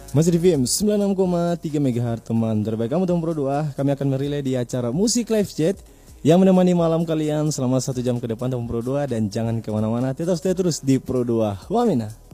Masih di VM 96,3 MHz teman terbaik kamu teman Pro 2. Kami akan merilai di acara Musik Live Chat yang menemani malam kalian selama 1 jam ke depan teman Pro 2. Dan jangan kemana-mana, tetap stay terus di Pro 2 Wamena.